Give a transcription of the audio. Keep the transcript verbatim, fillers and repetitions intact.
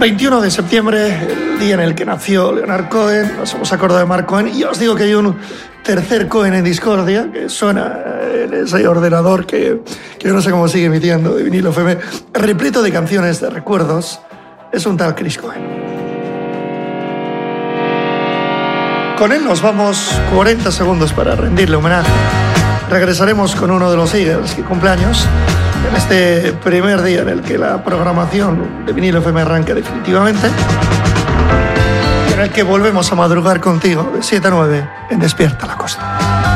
veintiuno de septiembre, el día en el que nació Leonard Cohen. Nos hemos acordado de Mark Cohen. Y os digo que hay un tercer Cohen en discordia que suena en ese ordenador que, que yo no sé cómo sigue emitiendo de vinilo F M, repleto de canciones de recuerdos. Es un tal Chris Cohen. Con él nos vamos cuarenta segundos para rendirle homenaje. Regresaremos con uno de los Eagles que cumple años en este primer día en el que la programación de vinilo F M arranca definitivamente, y en el que volvemos a madrugar contigo de siete a nueve en Despierta la Costa.